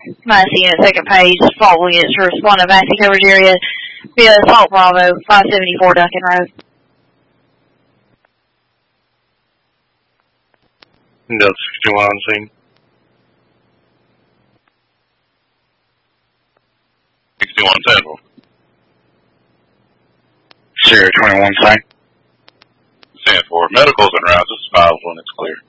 My unit, second page, fault units to respond to vaccine coverage area via Assault Bravo, 574 Duncan Road. Delta 61 on scene. 61 Central. Sierra 21 sign. Stand for medicals and routes. This is 5 when it's clear.